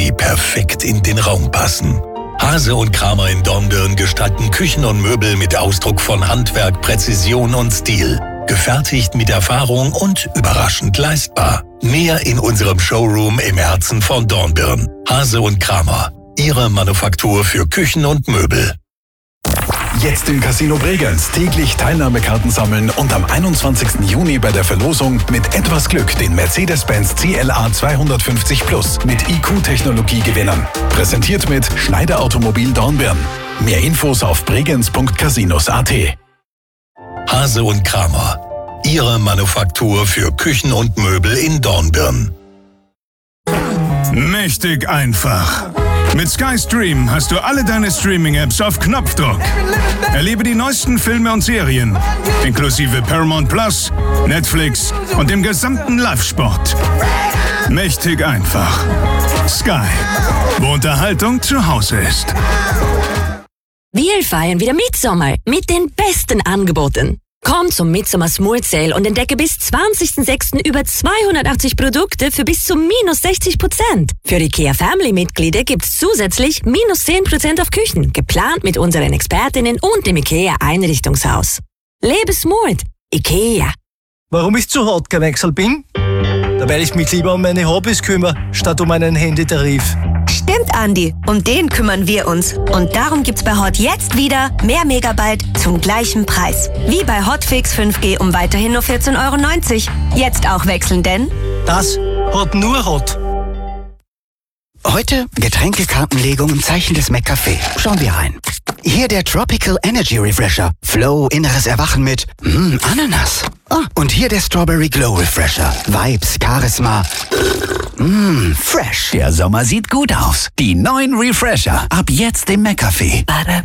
sie perfekt in den Raum passen. Hase und Kramer in Dornbirn gestalten Küchen und Möbel mit Ausdruck von Handwerk, Präzision und Stil. Gefertigt mit Erfahrung und überraschend leistbar. Mehr in unserem Showroom im Herzen von Dornbirn. Hase und Kramer. Ihre Manufaktur für Küchen und Möbel. Jetzt im Casino Bregenz täglich Teilnahmekarten sammeln und am 21. Juni bei der Verlosung mit etwas Glück den Mercedes-Benz CLA 250 Plus mit IQ-Technologie gewinnen. Präsentiert mit Schneider Automobil Dornbirn. Mehr Infos auf bregenz.casinos.at. Hase und Kramer. Ihre Manufaktur für Küchen und Möbel in Dornbirn. Mächtig einfach. Mit SkyStream hast du alle deine Streaming-Apps auf Knopfdruck. Erlebe die neuesten Filme und Serien, inklusive Paramount Plus, Netflix und dem gesamten Live-Sport. Mächtig einfach. Sky, wo Unterhaltung zu Hause ist. Wir feiern wieder Mitsommer mit den besten Angeboten. Komm zum Midsommer Smooth Sale und entdecke bis 20.06. über 280 Produkte für bis zu -60%. Für IKEA Family-Mitglieder gibt's zusätzlich -10% auf Küchen, geplant mit unseren Expertinnen und dem IKEA Einrichtungshaus. Lebe smooth. IKEA. Warum ich zu hart gewechselt bin? Weil ich mich lieber um meine Hobbys kümmere, statt um einen Handytarif. Stimmt, Andi. Um den kümmern wir uns. Und darum gibt's bei Hot jetzt wieder mehr Megabyte zum gleichen Preis. Wie bei Hotfix 5G um weiterhin nur 14,90 €. Jetzt auch wechseln, denn Das hat nur Hot. Heute Getränkekartenlegung im Zeichen des McCafé. Schauen wir rein. Hier der Tropical Energy Refresher. Flow, inneres Erwachen mit Ananas. Und hier der Strawberry Glow Refresher. Vibes, Charisma. Fresh. Der Sommer sieht gut aus. Die neuen Refresher. Ab jetzt im McCafé.